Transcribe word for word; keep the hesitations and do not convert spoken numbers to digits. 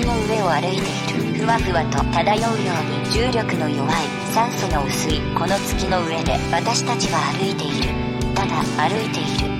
月の上を歩いている。ふわふわと漂うように重力の弱い、酸素の薄いこの月の上で私たちは歩いている。ただ歩いている。